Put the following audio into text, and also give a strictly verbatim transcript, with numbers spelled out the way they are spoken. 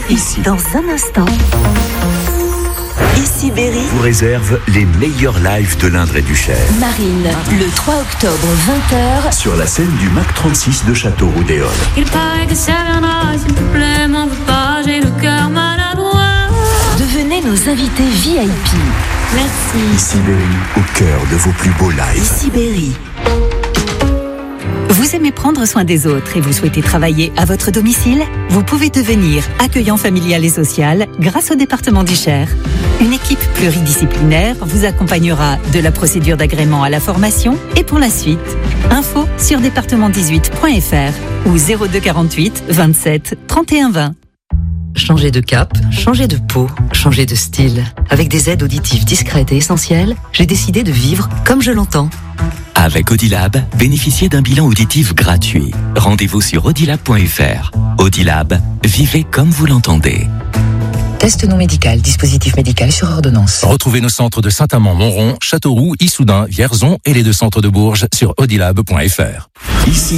ici. Dans un instant, Ici Berry vous réserve les meilleurs lives de l'Indre et du Cher. Marine, le trois octobre, vingt heures. Sur la scène du Mac trente-six de Châteauroux-d'Éole. Il paraît que ça viendra, s'il te plaît, m'en veux pas, j'ai le cœur maladroit. Devenez nos invités V I P. Merci. Ici Berry, au cœur de vos plus beaux lives. Ici Berry. Vous aimez prendre soin des autres et vous souhaitez travailler à votre domicile? Vous pouvez devenir accueillant familial et social grâce au département du Cher. Une équipe pluridisciplinaire vous accompagnera de la procédure d'agrément à la formation et pour la suite. Info sur département dix-huit point f r ou zéro deux quarante-huit vingt-sept trente et un vingt. Changer de cap, changer de peau, changer de style. Avec des aides auditives discrètes et essentielles, j'ai décidé de vivre comme je l'entends. Avec Audilab, bénéficiez d'un bilan auditif gratuit. Rendez-vous sur audilab point f r. Audilab, vivez comme vous l'entendez. Test non médical, dispositif médical sur ordonnance. Retrouvez nos centres de Saint-Amand-Montrond, Châteauroux, Issoudun, Vierzon et les deux centres de Bourges sur audilab point f r. Ici